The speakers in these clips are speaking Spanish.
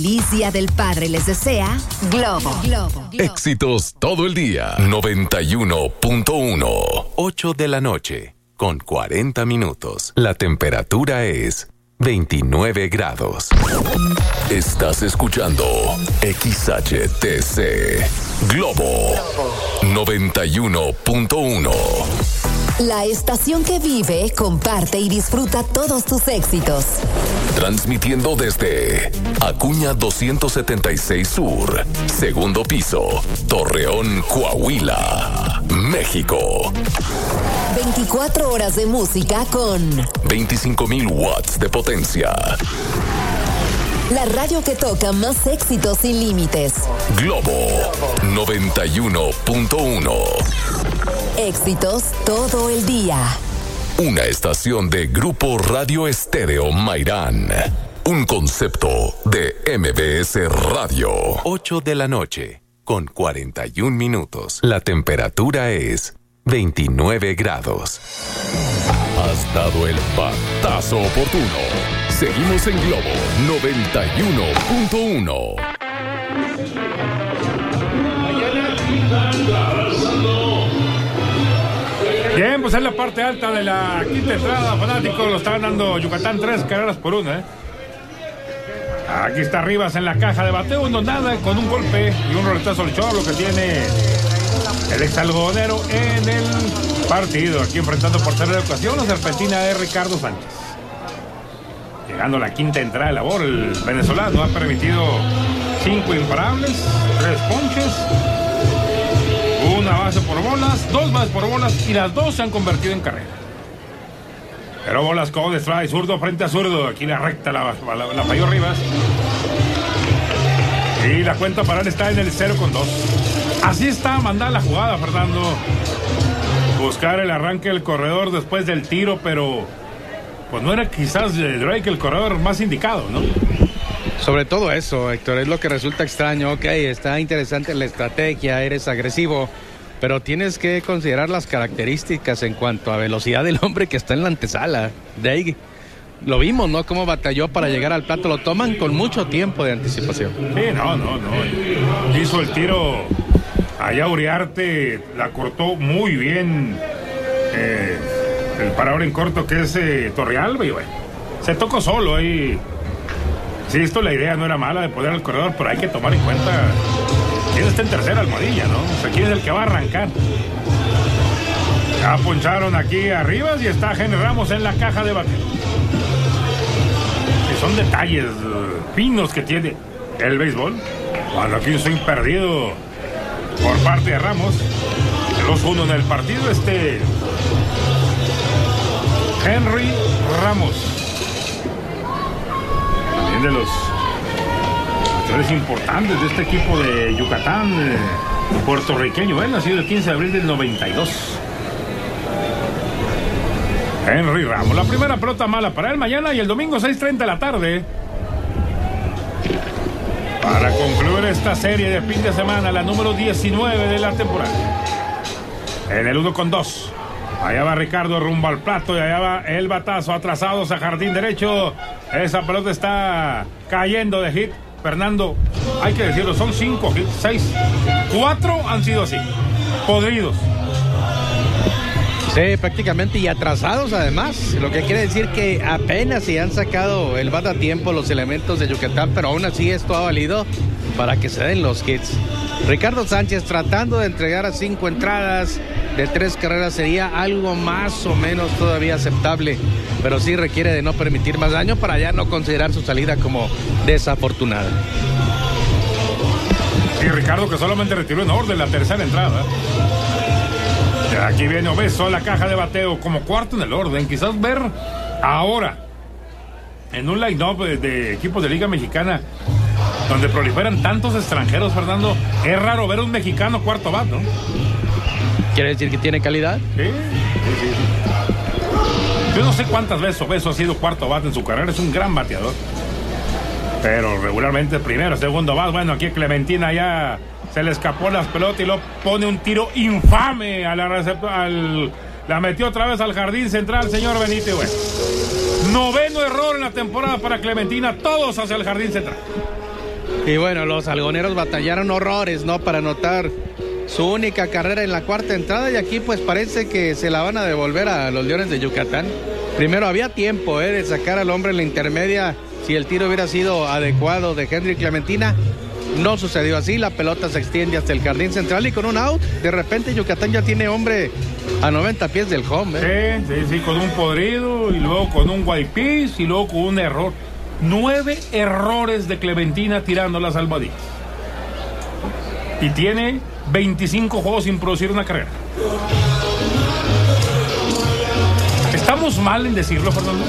Feliz Día del Padre les desea Globo. Éxitos todo el día. 91.1. 8 de la noche, con 40 minutos. La temperatura es 29 grados. Estás escuchando XHTC Globo 91.1. La estación que vive, comparte y disfruta todos tus éxitos. Transmitiendo desde Acuña 276 Sur, segundo piso, Torreón, Coahuila, México. 24 horas de música con 25,000 watts de potencia. La radio que toca más éxitos sin límites. Globo 91.1. Éxitos todo el día. Una estación de Grupo Radio Estéreo Mairán. Un concepto de MBS Radio. 8 de la noche, con 41 minutos. La temperatura es 29 grados. Has dado el batazo oportuno. Seguimos en Globo 91.1. Bien, pues es la parte alta de la quinta entrada, fanáticos. Lo están dando Yucatán 3-1. Aquí está Rivas en la caja de bateo, 1-0 con un golpe y un roletazo al Cholo que tiene el exalgodonero en el partido. Aquí enfrentando por tercera ocasión la serpentina de Ricardo Sánchez. Llegando a la quinta entrada de labor, el venezolano ha permitido 5 imparables, 3 ponches, 1 base por bolas, 2 bases por bolas y las 2 se han convertido en carrera. Pero bolas con strike, zurdo frente a zurdo. Aquí la recta la falló Rivas. Y la cuenta para él está en el 0-2. Así está mandada la jugada, Fernando. Buscar el arranque del corredor después del tiro, pero pues no era quizás Drake el corredor más indicado, ¿no? Sobre todo eso, Héctor, es lo que resulta extraño. Ok, está interesante la estrategia, eres agresivo, pero tienes que considerar las características en cuanto a velocidad del hombre que está en la antesala. Drake, lo vimos, ¿no? Cómo batalló para llegar al plato. Lo toman con mucho tiempo de anticipación. Sí, no. Hizo el tiro allá Uriarte, la cortó muy bien. El parador en corto que es Torrealba y bueno, se tocó solo ahí. Sí, la idea no era mala de poner al corredor, pero hay que tomar en cuenta quién está en tercera almohadilla, ¿no? O sea, quién es el que va a arrancar. Ya poncharon aquí arriba y está Henry Ramos en la caja de bateo. Que son detalles finos que tiene el béisbol. Cuando aquí soy perdido por parte de Ramos. El 2-1 en el partido, Henry Ramos. También de los actores importantes de este equipo de Yucatán, puertorriqueño, nacido el 15 de abril del 92. Henry Ramos, la primera pelota mala para él mañana y el domingo 6:30 de la tarde. Para concluir esta serie de fin de semana, la número 19 de la temporada. En el 1-2. Allá va Ricardo rumbo al plato y allá va el batazo atrasados a jardín derecho. Esa pelota está cayendo de hit. Fernando, hay que decirlo, son 5 hits, 6. 4 han sido así, podridos. Sí, prácticamente, y atrasados además, lo que quiere decir que apenas se han sacado el bat a tiempo los elementos de Yucatán, pero aún así esto ha valido para que se den los hits. Ricardo Sánchez tratando de entregar a 5 entradas de 3 carreras sería algo más o menos todavía aceptable, pero sí requiere de no permitir más daño para ya no considerar su salida como desafortunada. Y Ricardo que solamente retiró en orden la tercera entrada. Aquí viene Obeso a la caja de bateo como cuarto en el orden. Quizás ver ahora en un line-up de equipos de Liga Mexicana donde proliferan tantos extranjeros, Fernando, es raro ver un mexicano cuarto bat, ¿no? ¿Quiere decir que tiene calidad? Sí. Yo no sé cuántas veces Obeso ha sido cuarto bat en su carrera, es un gran bateador. Pero regularmente primero, segundo bat. Bueno, aquí Clementina ya se le escapó las pelotas y lo pone un tiro infame a la metió otra vez al jardín central, señor Benítez. Bueno, 9º error en la temporada para Clementina, todos hacia el jardín central. Y bueno, los algoneros batallaron horrores, ¿no? Para anotar su única carrera en la cuarta entrada, y aquí pues parece que se la van a devolver a los Leones de Yucatán. Primero había tiempo de sacar al hombre en la intermedia si el tiro hubiera sido adecuado de Henry Clementina. No sucedió así, la pelota se extiende hasta el jardín central y con un out, de repente Yucatán ya tiene hombre a 90 pies del home. Sí, con un podrido y luego con un white piece y luego con un error. 9 errores de Clementina tirando las salvadillas. Y tiene 25 juegos sin producir una carrera. ¿Estamos mal en decirlo, Fernando?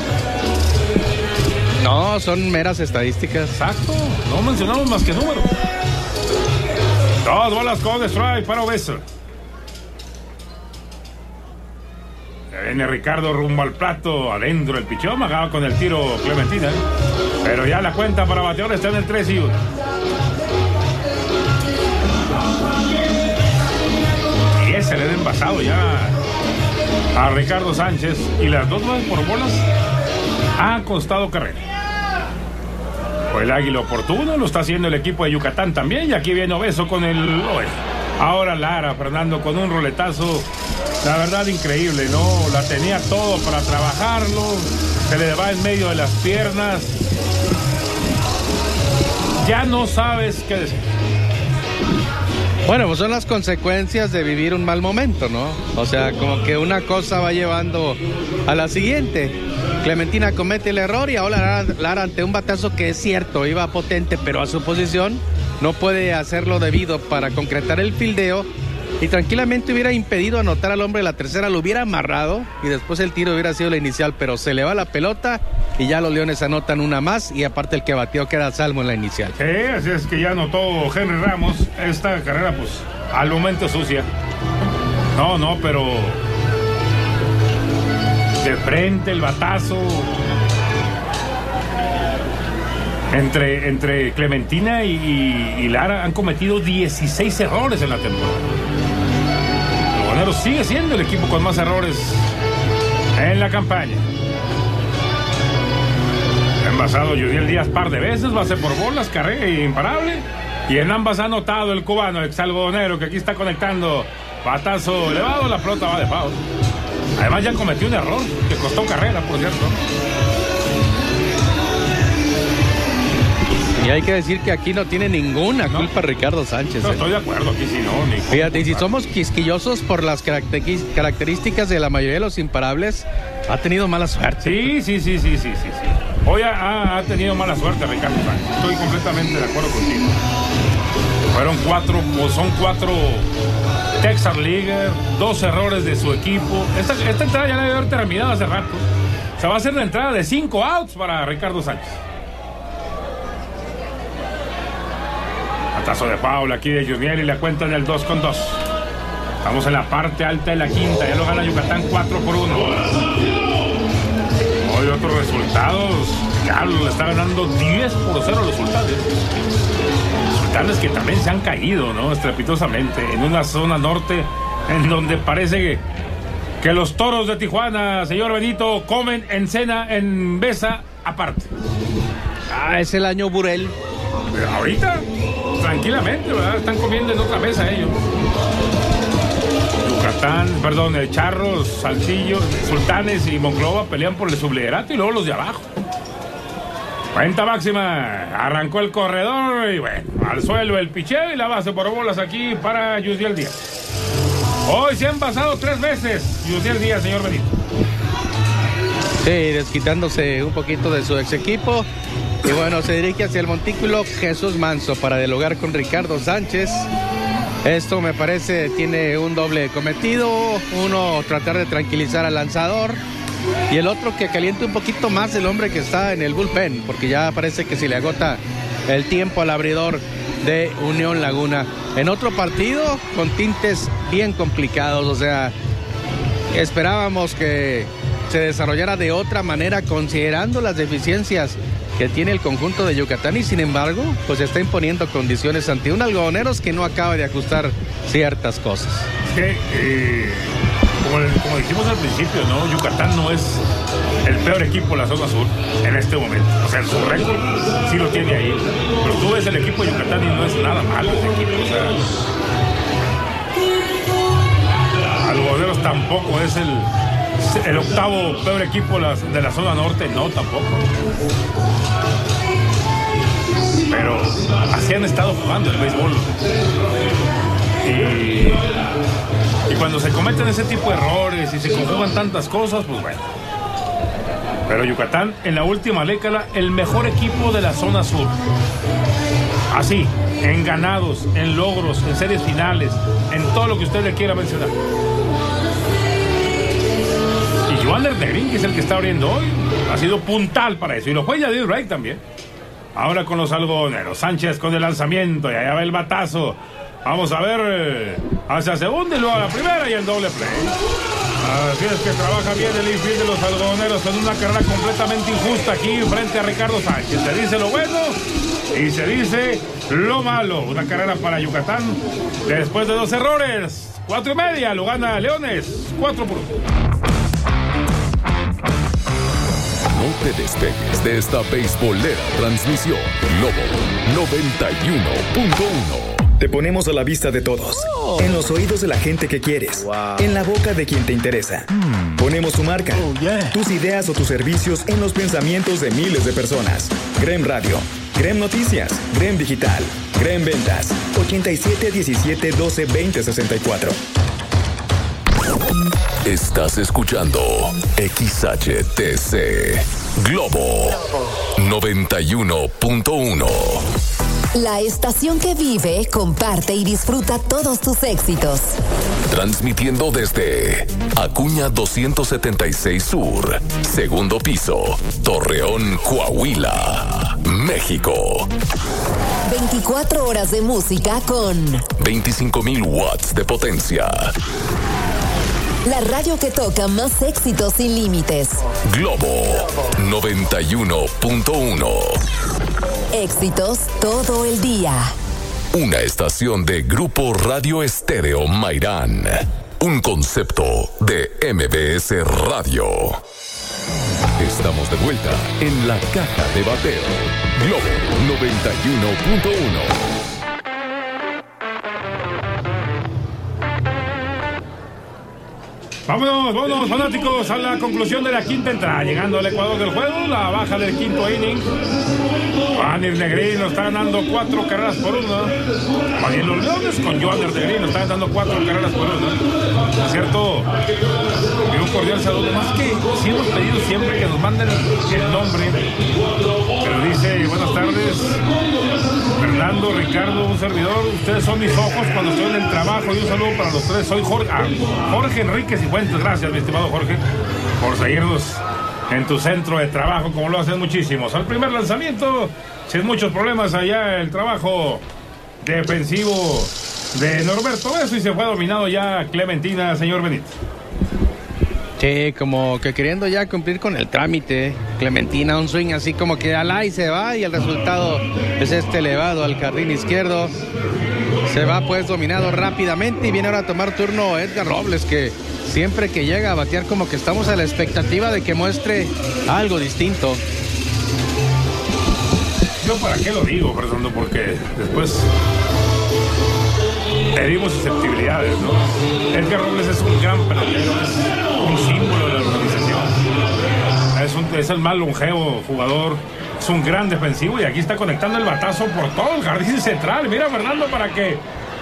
No, son meras estadísticas. Exacto, no mencionamos más que números. 2 bolas con strike para Obeso. Viene Ricardo rumbo al plato, adentro el pichón, amagado con el tiro Clementina. Pero ya la cuenta para bateador está en el 3-1. Y ese le ha envasado ya a Ricardo Sánchez. Y las 2 por bolas ha costado carrera. Fue el águila oportuno, lo está haciendo el equipo de Yucatán también. Y aquí viene Obeso con el oeste. Ahora Lara, Fernando, con un roletazo. La verdad, increíble, ¿no? La tenía todo para trabajarlo. Se le va en medio de las piernas. Ya no sabes qué decir. Bueno, pues son las consecuencias de vivir un mal momento, ¿no? O sea, como que una cosa va llevando a la siguiente. Clementina comete el error y ahora Lara ante un batazo que es cierto, iba potente, pero a su posición no puede hacerlo debido para concretar el fildeo. Y tranquilamente hubiera impedido anotar al hombre de la tercera, lo hubiera amarrado y después el tiro hubiera sido la inicial, pero se le va la pelota y ya los Leones anotan una más y aparte el que batió queda salvo en la inicial. Sí, así es que ya anotó Henry Ramos. Esta carrera pues al momento sucia. No, pero de frente el batazo entre Clementina y Lara han cometido 16 errores en la temporada. Sigue siendo el equipo con más errores en la campaña. Ha envasado Judiel Díaz par de veces, base por bolas, carrera imparable. Y en ambas ha anotado el cubano exalgodonero, que aquí está conectando. Batazo elevado, la pelota va de foul. Además ya cometió un error que costó carrera, por cierto. Y hay que decir que aquí no tiene ninguna culpa Ricardo Sánchez. No, estoy de acuerdo, aquí sí no. Fíjate, y si somos quisquillosos por las características de la mayoría de los imparables, ha tenido mala suerte. Sí. Hoy ha tenido mala suerte Ricardo Sánchez. Estoy completamente de acuerdo contigo. Son 4 Texas Leaguer, 2 errores de su equipo. Esta entrada ya la debe haber terminado hace rato. O sea, va a ser la entrada de 5 outs para Ricardo Sánchez. Tazo de foul aquí de Juniel y la cuenta en el 2-2. Estamos en la parte alta de la quinta. Ya lo gana Yucatán 4-1. Hoy otros resultados. Ya le está ganando 10-0 los sultanes. Sultanes que también se han caído, ¿no? Estrepitosamente. En una zona norte en donde parece que los toros de Tijuana, señor Benito, comen en cena, en mesa aparte. Es el año Burel. Pero ahorita tranquilamente, ¿verdad? Están comiendo en otra mesa ellos. Charros, Saltillo, Sultanes y Monclova pelean por el subliderato y luego los de abajo. Cuenta máxima, arrancó el corredor y bueno, al suelo el picheo y la base por bolas aquí para Yudiel Díaz. Hoy se han pasado 3 veces Yudiel Díaz, señor Benito. Sí, desquitándose un poquito de su ex equipo. Y bueno, se dirige hacia el montículo Jesús Manso para dialogar con Ricardo Sánchez. Esto me parece tiene un doble cometido. Uno, tratar de tranquilizar al lanzador. Y el otro, que caliente un poquito más el hombre que está en el bullpen, porque ya parece que se le agota el tiempo al abridor de Unión Laguna. En otro partido con tintes bien complicados, o sea, esperábamos que se desarrollara de otra manera considerando las deficiencias que tiene el conjunto de Yucatán y sin embargo pues está imponiendo condiciones ante un Algodoneros que no acaba de ajustar ciertas cosas. Como dijimos al principio, ¿no? Yucatán no es el peor equipo de la zona sur en este momento. O sea, su récord sí lo tiene ahí. Pero tú ves el equipo de Yucatán y no es nada malo ese equipo. O sea, Algodoneros tampoco es el octavo peor equipo de la zona norte, no, tampoco. Pero así han estado jugando el béisbol. Y cuando se cometen ese tipo de errores y se conjugan tantas cosas, pues bueno. Pero Yucatán, en la última década, el mejor equipo de la zona sur. Así, en ganados, en logros, en series finales, en todo lo que usted le quiera mencionar. Y Joander Negrín, que es el que está abriendo hoy, ha sido puntal para eso. Y lo fue Yadir Rey también. Ahora con los algodoneros. Sánchez con el lanzamiento y allá va el batazo. Vamos a ver hacia segunda y luego a la primera y el doble play. Así es que trabaja bien el infield de los algodoneros en una carrera completamente injusta aquí frente a Ricardo Sánchez. Se dice lo bueno y se dice lo malo. Una carrera para Yucatán después de 2 errores. 4.5, lo gana Leones, 4-1. No te despegues de esta beisbolera transmisión Globo 91.1. Te ponemos a la vista de todos, en los oídos de la gente que quieres, en la boca de quien te interesa. Ponemos tu marca, tus ideas o tus servicios en los pensamientos de miles de personas. Grem Radio, Grem Noticias, Grem Digital, Grem Ventas, 87 17 12 20 64. Estás escuchando XHTC Globo 91.1. La estación que vive, comparte y disfruta todos tus éxitos. Transmitiendo desde Acuña 276 Sur, segundo piso, Torreón, Coahuila, México. 24 horas de música con 25,000 watts de potencia. La radio que toca más éxitos sin límites. Globo 91.1. Éxitos todo el día. Una estación de Grupo Radio Estéreo Mairán. Un concepto de MBS Radio. Estamos de vuelta en la caja de bateo. Globo 91.1. Vámonos, fanáticos, a la conclusión de la quinta entrada. Llegando al Ecuador del juego, la baja del quinto inning. Joander Negrín lo está ganando 4 carreras por 1. Y los Leones con Joander Negrín lo están dando 4 carreras por 1. ¿Es cierto? Y un cordial saludo. Más que sí hemos pedido siempre que nos manden el nombre. Pero dice, buenas tardes, Fernando, Ricardo, un servidor. Ustedes son mis ojos cuando estoy en el trabajo. Y un saludo para los tres. Soy Jorge Enríquez y Fuentes. Gracias, mi estimado Jorge, por seguirnos en tu centro de trabajo, como lo hacen muchísimos. Al primer lanzamiento, sin muchos problemas allá, el trabajo defensivo de Norberto Beso, y se fue dominado ya Clementina, señor Benito. Sí, como que queriendo ya cumplir con el trámite. Clementina, un swing así como que al y se va, y el resultado es elevado al jardín izquierdo. Se va pues dominado rápidamente, y viene ahora a tomar turno Edgar Robles, que siempre que llega a batear como que estamos a la expectativa de que muestre algo distinto. Yo para qué lo digo, Fernando, porque después herimos susceptibilidades, ¿no? Edgar Robles es un gran pelotero, es un símbolo de la organización. Es el más longevo jugador, es un gran defensivo, y aquí está conectando el batazo por todo el jardín central. Mira, Fernando, para que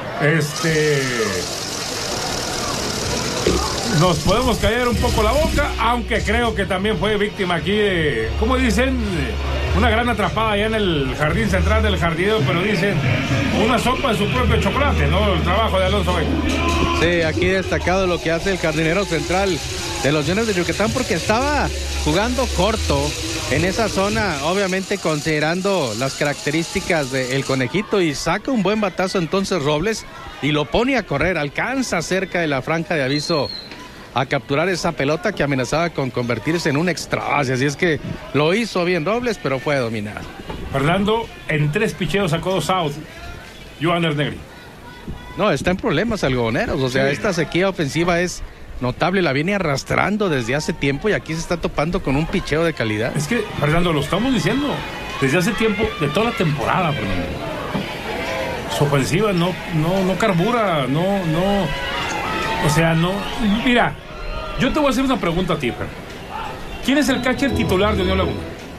nos podemos callar un poco la boca, aunque creo que también fue víctima aquí de, ¿cómo dicen? Una gran atrapada allá en el jardín central del jardinero, pero dicen una sopa de su propio chocolate, ¿no? El trabajo de Alonso Beck. Sí, aquí destacado lo que hace el jardinero central de los Leones de Yucatán, porque estaba jugando corto en esa zona, obviamente considerando las características del conejito, y saca un buen batazo entonces Robles y lo pone a correr, alcanza cerca de la franja de aviso a capturar esa pelota que amenazaba con convertirse en un extra base. Así es que lo hizo bien Robles, pero fue dominado. Fernando, en 3 picheos sacó 2 outs Joander Negrín. No, está en problemas Algodoneros, o sea, sí. Esta sequía ofensiva es notable, la viene arrastrando desde hace tiempo y aquí se está topando con un picheo de calidad. Es que, Fernando, lo estamos diciendo desde hace tiempo, de toda la temporada, Fernando. Su ofensiva no carbura, o sea, no. Mira, yo te voy a hacer una pregunta a ti, Fer. ¿Quién es el catcher titular de Unión Laguna?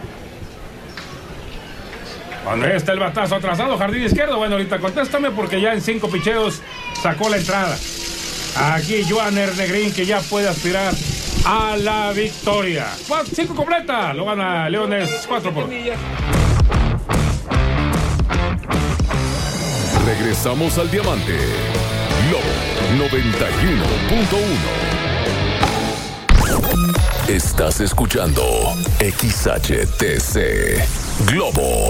Cuando está el batazo atrasado, jardín izquierdo. Bueno, ahorita contéstame porque ya en 5 picheos sacó la entrada. Aquí Joaner Negrín, que ya puede aspirar a la victoria. 5 completa, lo gana Leones 4-1. Regresamos al Diamante. Lobo 91.1. Estás escuchando XHTC Globo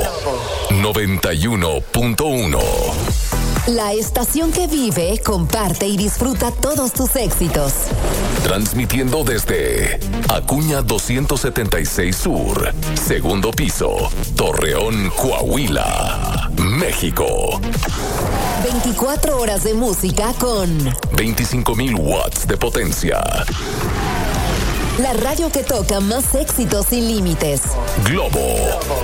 91.1. La estación que vive, comparte y disfruta todos tus éxitos. Transmitiendo desde Acuña 276 Sur, segundo piso, Torreón, Coahuila, México. 24 horas de música con 25,000 watts de potencia. La radio que toca más éxitos sin límites. Globo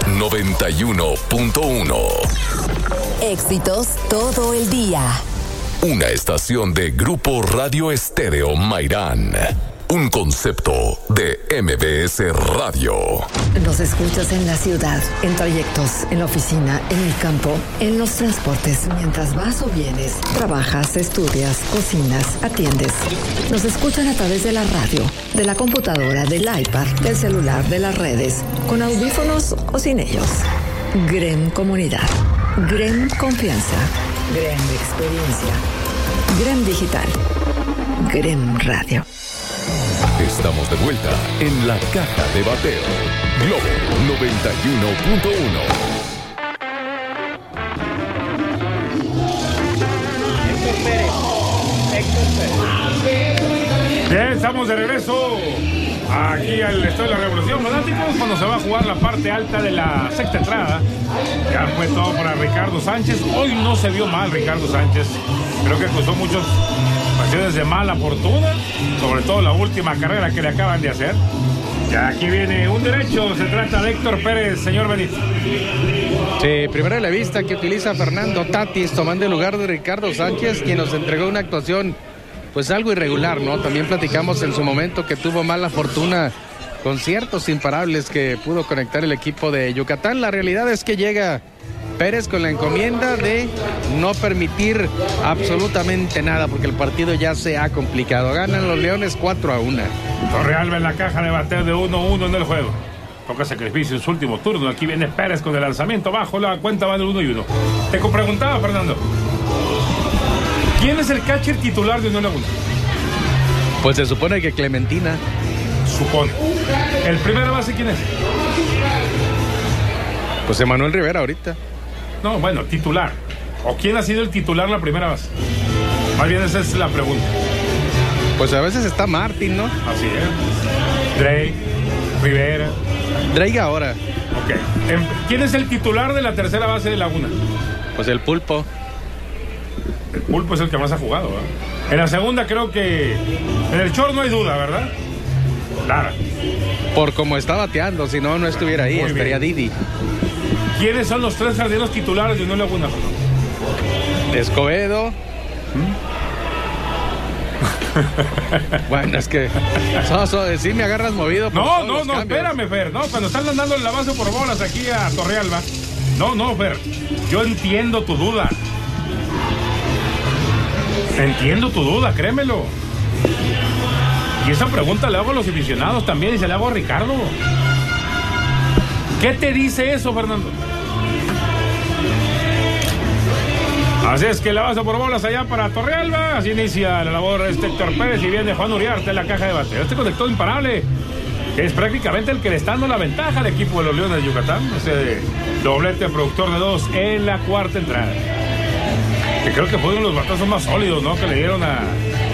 91.1. Éxitos todo el día. Una estación de Grupo Radio Estéreo Mairán. Un concepto de MBS Radio. Nos escuchas en la ciudad, en trayectos, en la oficina, en el campo, en los transportes, mientras vas o vienes, trabajas, estudias, cocinas, atiendes. Nos escuchan a través de la radio, de la computadora, del iPad, del celular, de las redes, con audífonos o sin ellos. GREM Comunidad, GREM Confianza, GREM Experiencia, GREM Digital, GREM Radio. Estamos de vuelta en la caja de bateo. Globo 91.1. Bien, estamos de regreso aquí al Estadio de la Revolución, fanáticos, cuando se va a jugar la parte alta de la sexta entrada. Ya fue todo para Ricardo Sánchez. Hoy no se vio mal Ricardo Sánchez. Creo que cruzó muchas ocasiones de mala fortuna, sobre todo la última carrera que le acaban de hacer. Ya aquí viene un derecho, se trata de Héctor Pérez, señor Benítez. Sí, primera de la vista que utiliza Fernando Tatis tomando el lugar de Ricardo Sánchez, quien nos entregó una actuación pues algo irregular, ¿no? También platicamos en su momento que tuvo mala fortuna con ciertos imparables que pudo conectar el equipo de Yucatán. La realidad es que llega Pérez con la encomienda de no permitir absolutamente nada porque el partido ya se ha complicado. Ganan los Leones 4-1. Torrealba en la caja de bateo de 1-1 en el juego. Toca sacrificio en su último turno. Aquí viene Pérez con el lanzamiento bajo. La cuenta va de 1-1. Te preguntaba, Fernando, ¿quién es el catcher titular de Unión Laguna? Pues se supone que Clementina. Supone. ¿El primera base quién es? Pues Emanuel Rivera ahorita. No, bueno, titular. ¿O quién ha sido el titular la primera base? Más bien esa es la pregunta. Pues a veces está Martín, ¿no? Así es. Drake, Rivera. Drake ahora. Ok. ¿Quién es el titular de la tercera base de Laguna? Pues el Pulpo. El Pulpo es el que más ha jugado, ¿verdad? En la segunda creo que en el short no hay duda, ¿verdad? Lara. Por como está bateando, si no, no estuviera ahí, estaría Didi. ¿Quiénes son los 3 jardineros titulares de Unión Laguna? Escobedo. Bueno, es que sí me agarras movido. No, espérame, Fer. No, cuando están dando la base por bolas aquí a Torrealba. No, Fer. Yo entiendo tu duda. Entiendo tu duda, créemelo. Y esa pregunta le hago a los aficionados también y se la hago a Ricardo. ¿Qué te dice eso, Fernando? Así es que la base por bolas allá para Torrealba. Así inicia la labor Héctor Pérez y viene Juan Uriarte en la caja de bateo. Este conector imparable, que es prácticamente el que le está dando la ventaja al equipo de los Leones de Yucatán. Ese doblete productor de 2 en la cuarta entrada. Que creo que fue uno de los batazos más sólidos, ¿no? Que le dieron a...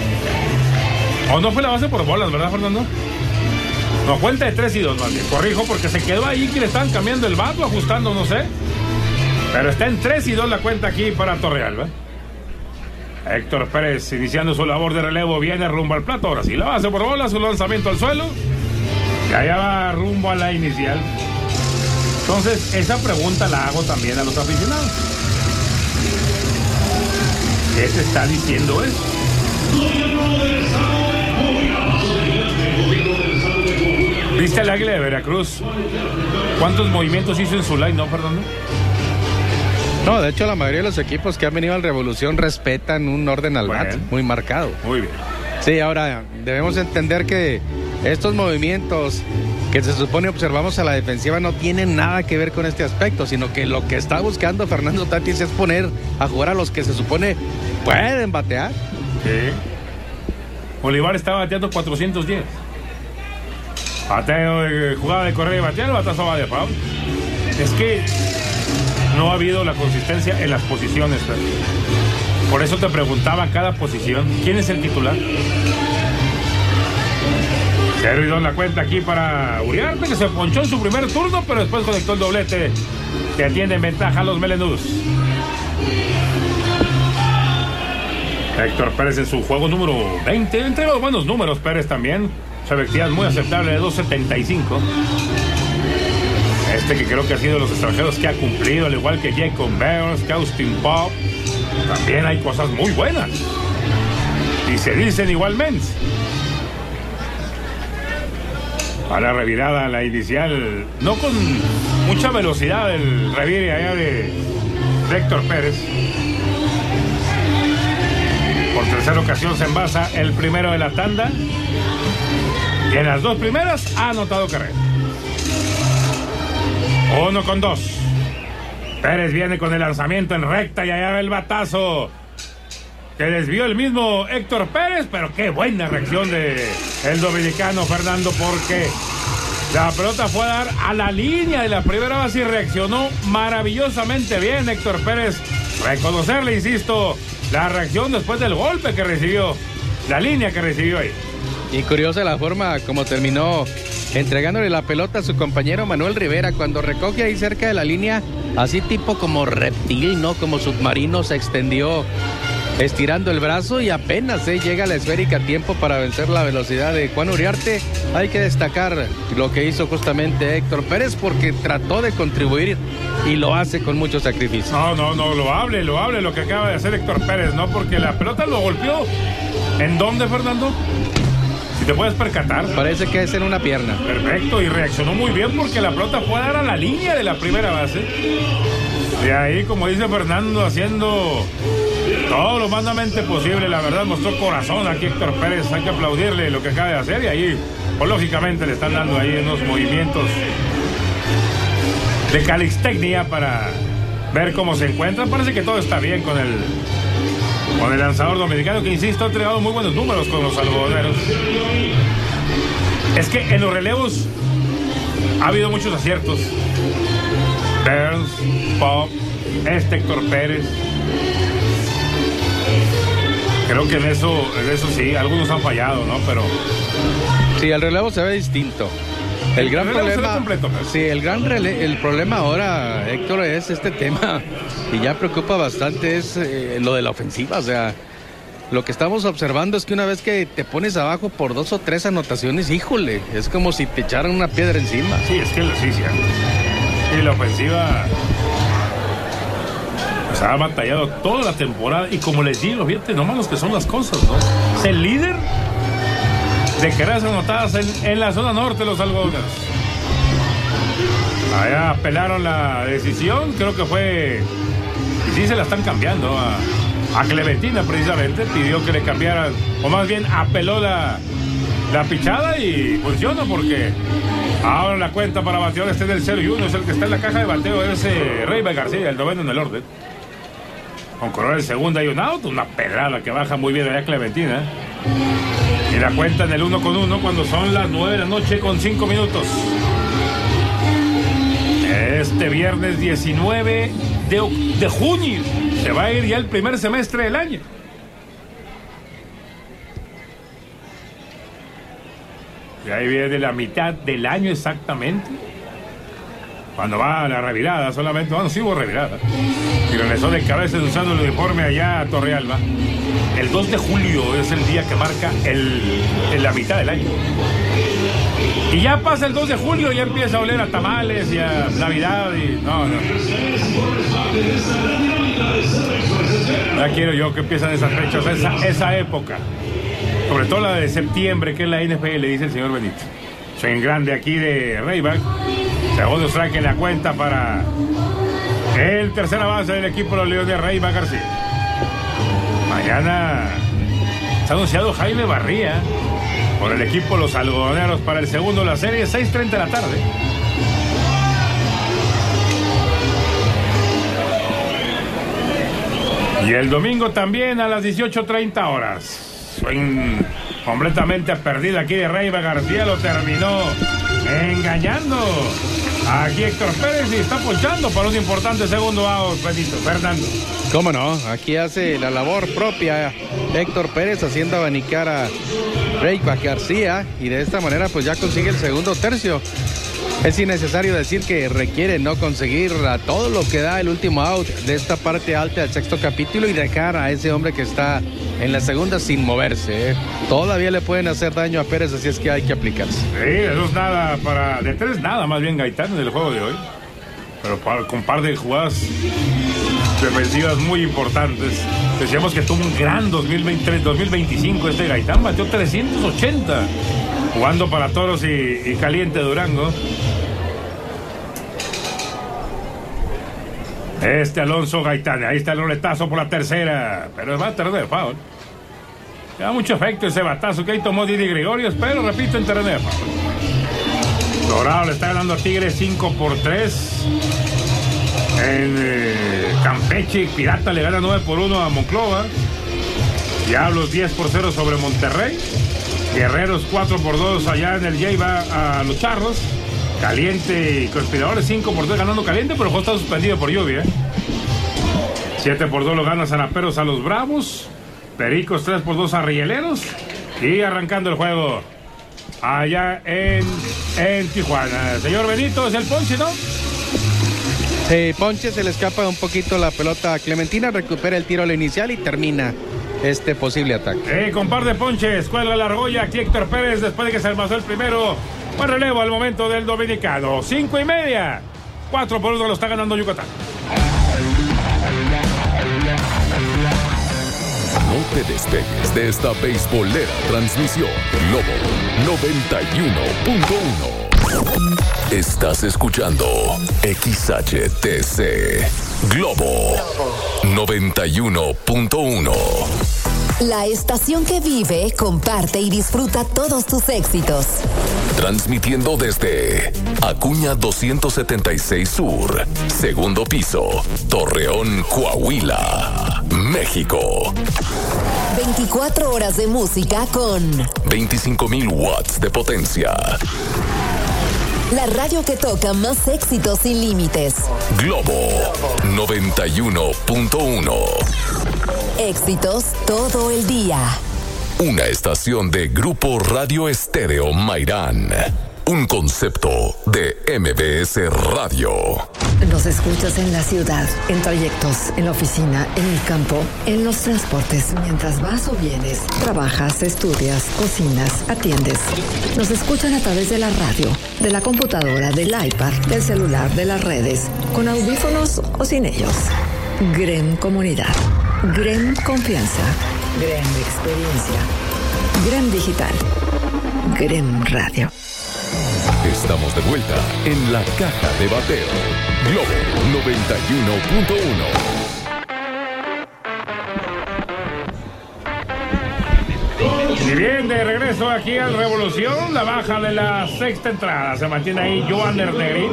O no fue la base por bolas, ¿verdad, Fernando? No, cuenta de 3-2, más bien. Corrijo, porque se quedó ahí que le estaban cambiando el bato, ajustando, no sé. Pero está en 3-2 la cuenta aquí para Torrealba. Héctor Pérez iniciando su labor de relevo, viene rumbo al plato. Ahora sí, la base por bola, su lanzamiento al suelo. Y allá va rumbo a la inicial. Entonces, esa pregunta la hago también a los aficionados. ¿Qué se está diciendo eso? ¿Viste el Águila de Veracruz? ¿Cuántos movimientos hizo en su line? No, perdón. No, de hecho la mayoría de los equipos que han venido al Revolución respetan un orden al bat muy marcado. Muy bien. Sí, ahora debemos entender que estos movimientos que se supone observamos a la defensiva no tienen nada que ver con este aspecto, sino que lo que está buscando Fernando Tatis es poner a jugar a los que se supone pueden batear. Sí. Olivar está bateando 410. Bateo, jugada de correr y batear, el batazo va de foul. Es que no ha habido la consistencia en las posiciones. Por eso te preguntaba cada posición, ¿quién es el titular? 0-2 la cuenta aquí para Uriarte, que se ponchó en su primer turno, pero después conectó el doblete que atiende en ventaja a los melenudos. Héctor Pérez en su juego número 20, entrega buenos números Pérez también, su efectividad muy aceptable de 2.75. Que creo que ha sido de los extranjeros que ha cumplido, al igual que Jacob Bears, que Austin Pop, también hay cosas muy buenas y se dicen igualmente. A la revirada, la inicial, no con mucha velocidad el revire allá de Héctor Pérez. Por tercera ocasión se envasa el primero de la tanda y en las dos primeras ha anotado carrera. 1-2. Pérez viene con el lanzamiento en recta y allá va el batazo que desvió el mismo Héctor Pérez, pero qué buena reacción de el dominicano Fernando, porque la pelota fue a dar a la línea de la primera base y reaccionó maravillosamente bien Héctor Pérez. Reconocerle, insisto, la reacción después del golpe que recibió, la línea que recibió ahí. Y curiosa la forma como terminó entregándole la pelota a su compañero Manuel Rivera cuando recoge ahí cerca de la línea, así tipo como reptil, ¿no? Como submarino, se extendió estirando el brazo y apenas llega a la esférica a tiempo para vencer la velocidad de Juan Uriarte. Hay que destacar lo que hizo justamente Héctor Pérez porque trató de contribuir y lo hace con mucho sacrificio. No, loable lo que acaba de hacer Héctor Pérez, ¿no? Porque la pelota lo golpeó. ¿En dónde, Fernando? Si te puedes percatar. Parece que es en una pierna. Perfecto, y reaccionó muy bien porque la pelota fue a dar a la línea de la primera base. De ahí, como dice Fernando, haciendo todo lo humanamente posible. La verdad, mostró corazón aquí Héctor Pérez. Hay que aplaudirle lo que acaba de hacer. Y ahí, pues, lógicamente, le están dando ahí unos movimientos de calixtecnia para ver cómo se encuentra. Parece que todo está bien con el lanzador dominicano, que insisto, ha entregado muy buenos números con los algodoneros. Es que en los relevos ha habido muchos aciertos. Burns, Pop, Héctor Pérez. Creo que en eso sí, algunos han fallado, ¿no? Pero sí, el relevo se ve distinto. El gran problema, completo, pues. Sí, el problema ahora, Héctor, es este tema y ya preocupa bastante, es lo de la ofensiva. O sea, lo que estamos observando es que una vez que te pones abajo por 2 o 3 anotaciones, híjole, es como si te echaran una piedra encima. Sí, es que sí. Y la ofensiva pues, ha batallado toda la temporada y como les digo, fíjate, no malos que son las cosas, ¿no? Es el líder de carreras anotadas en la zona norte, los algodoneros. Allá apelaron la decisión, creo que fue, y sí se la están cambiando a Clementina precisamente, pidió que le cambiaran, o más bien apeló la pichada y funciona porque ahora la cuenta para bateador está en el 0-1, es el que está en la caja de bateo, es Reiber García, el noveno en el orden. Con correr en segunda y un out, una pedrada que baja muy bien allá Clementina. Y la cuenta en el 1-1 cuando son las 9 de la noche con 5 minutos. Este viernes 19 de junio se va a ir ya el primer semestre del año. Y ahí viene la mitad del año exactamente. cuando va a la revirada solamente, bueno, sí hubo revirada, y regresó de cabeza usando el uniforme allá a Torrealba. El 2 de julio es el día que marca en la mitad del año. Y ya pasa el 2 de julio, ya empieza a oler a tamales y a Navidad y no. Ya quiero yo que empiezan esas fechas, esa época. Sobre todo la de septiembre, que es la NFL, dice el señor Benito. Swing grande aquí de Rayback. Segundo strike en la cuenta para el tercera base del equipo de los Leones de Rayback García. Mañana se ha anunciado Jaime Barría por el equipo de los algodoneros para el segundo de la serie, 6:30 de la tarde. Y el domingo también a las 18:30 horas. Swing completamente perdida aquí de Rayback García, lo terminó engañando aquí Héctor Pérez y está ponchando para un importante segundo out, Benito Fernando. ¿Cómo no? Aquí hace la labor propia Héctor Pérez haciendo abanicar a Rayback García y de esta manera pues ya consigue el segundo tercio. Es innecesario decir que requiere no conseguir a todo lo que da el último out de esta parte alta del sexto capítulo y dejar a ese hombre que está en la segunda sin moverse. Todavía le pueden hacer daño a Pérez, así es que hay que aplicarse. Sí, de dos nada de tres nada más bien Gaitán en el juego de hoy. Pero con un par de jugadas defensivas muy importantes. Decíamos que tuvo un gran 2023-2025 este Gaitán, batió 380 jugando para Toros y Caliente Durango. Alonso Gaitán, ahí está el roletazo por la tercera, pero va a terreno de foul. Le da mucho efecto ese batazo que ahí tomó Didi Gregorios, pero repito, en terreno de foul. Dorado le está ganando a Tigres 5-3. En Campeche, Pirata le gana 9-1 a Monclova. Diablos 10-0 sobre Monterrey. Guerreros 4-2 allá en el Lleva a los Charros. Caliente y Conspiradores 5-2 ganando Caliente, pero el juego está suspendido por lluvia. 7-2 lo gana Zanaperos a los Bravos. Pericos 3-2 a Rieleros. Y arrancando el juego allá en Tijuana. Señor Benito, es el ponche, ¿no? Ponche, se le escapa un poquito la pelota a Clementina, recupera el tiro al inicial y termina este posible ataque. Con par de ponches, cuelga la argolla aquí Héctor Pérez después de que se almacenó el primero. Buen relevo al momento del dominicano. 5:30. 4-1 lo está ganando Yucatán. No te despegues de esta beisbolera transmisión. Globo 91.1. Estás escuchando XHTC Globo 91.1. La estación que vive, comparte y disfruta todos tus éxitos. Transmitiendo desde Acuña 276 Sur, segundo piso, Torreón, Coahuila, México. 24 horas de música con 25,000 watts de potencia. La radio que toca más éxitos sin límites. Globo 91.1. Éxitos todo el día. Una estación de Grupo Radio Estéreo Mairán. Un concepto de MBS Radio. Nos escuchas en la ciudad, en trayectos, en la oficina, en el campo, en los transportes, mientras vas o vienes, trabajas, estudias, cocinas, atiendes. Nos escuchan a través de la radio, de la computadora, del iPad, del celular, de las redes, con audífonos o sin ellos. GREM Comunidad, GREM Confianza, GREM Experiencia, GREM Digital, GREM Radio. Estamos de vuelta en la caja de bateo. Globo 91.1. Y bien, de regreso aquí al Revolución, la baja de la sexta entrada. Se mantiene ahí Joander Negrín.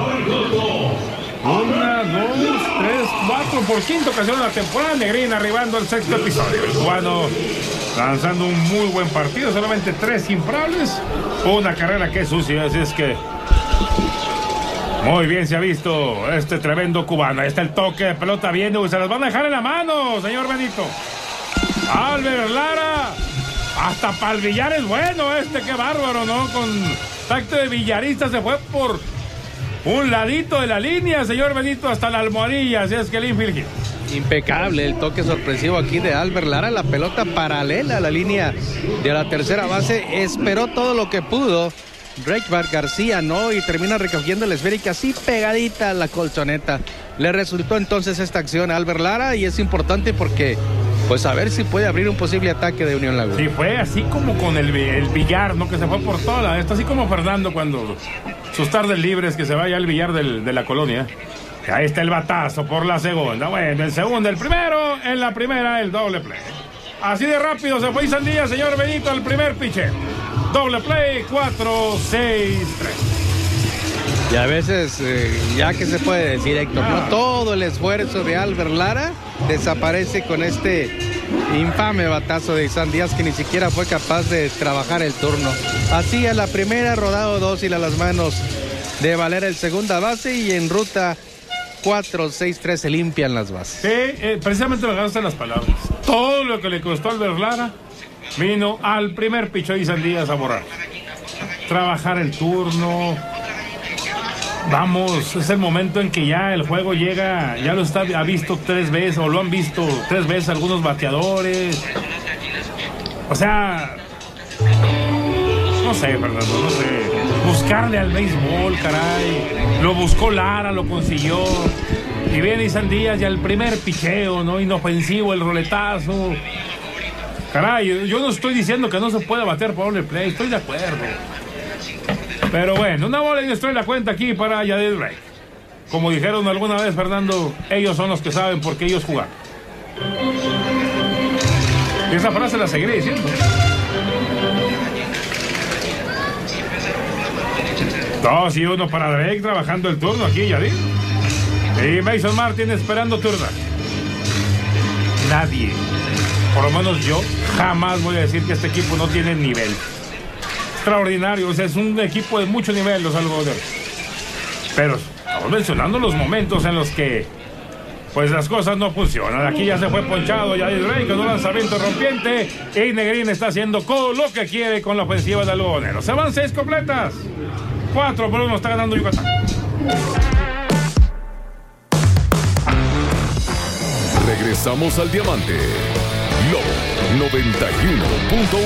1, 2, 3, 4, por quinta ocasión en la temporada. Negrín arribando al sexto episodio. El cubano lanzando un muy buen partido, solamente 3 imparables, una carrera que es sucia, así es que muy bien se ha visto este tremendo cubano. Ahí está el toque de pelota viendo y se las van a dejar en la mano, señor Benito. Albert Lara, hasta para el billar es bueno qué bárbaro, ¿no? Con tacto de billarista se fue por un ladito de la línea, señor Benito, hasta la almohadilla, así es que el infield. Impecable el toque sorpresivo aquí de Albert Lara, la pelota paralela a la línea de la tercera base, esperó todo lo que pudo Reichbart García, ¿no? Y termina recogiendo la esférica así pegadita a la colchoneta. Le resultó entonces esta acción a Albert Lara y es importante porque, pues a ver si puede abrir un posible ataque de Unión Laguna. Sí, fue así como con el billar, ¿no? Que se fue por toda, está así como Fernando cuando sus tardes libres, que se vaya al billar de la colonia. Ahí está el batazo por la segunda. Bueno, el segundo, el primero, en la primera, el doble play. Así de rápido se fue Sandía, señor Benito, al primer pitcher. Doble play, 4, 6, 3. Y a veces, ya que se puede decir, Héctor, no todo el esfuerzo de Albert Lara desaparece con este infame batazo de Isan Díaz, que ni siquiera fue capaz de trabajar el turno. Así a la primera, rodado dócil a las manos de Valera el segunda base, y en ruta 4, 6, 3 se limpian las bases. Sí, precisamente me ganaste las palabras. Todo lo que le costó a Albert Lara vino al primer picho de Isan Díaz a borrar. Trabajar el turno. Vamos, es el momento en que ya el juego llega, ya ha visto 3 veces, o lo han visto 3 veces algunos bateadores. O sea, no sé, Fernando, no sé. Buscarle al béisbol, caray. Lo buscó Lara, lo consiguió. Y viene Isan Díaz y al primer picheo, ¿no? Inofensivo, el roletazo. Caray, yo no estoy diciendo que no se pueda bater por doble play, estoy de acuerdo. Pero bueno, una bola y les trae la cuenta aquí para Yadier Drake. Como dijeron alguna vez, Fernando, ellos son los que saben por qué ellos jugaron. Y esa frase la seguiré diciendo. 2-1 para Drake, trabajando el turno aquí, Yadier. Y Mason Martin esperando turno. Nadie, por lo menos yo, jamás voy a decir que este equipo no tiene nivel. Extraordinario, o sea, es un equipo de mucho nivel los algodoneros. Pero estamos mencionando los momentos en los que pues las cosas no funcionan. Aquí ya se fue ponchado Yadier Drake con un lanzamiento rompiente, y Negrín está haciendo lo que quiere con la ofensiva de algodoneros. Se van 6 completas. 4-1 está ganando Yucatán. Regresamos al diamante. Lobo 91.1.